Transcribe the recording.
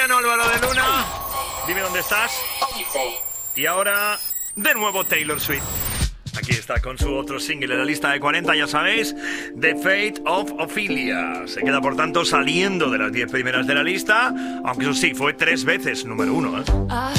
Cristiano, Álvaro de Luna. Dime dónde estás. Y ahora, de nuevo Taylor Swift. Aquí está con su otro single en la lista de 40, ya sabéis, The Fate of Ophelia. Se queda, por tanto, saliendo de las 10 primeras de la lista, aunque eso sí, fue 3 veces número 1, ¿eh?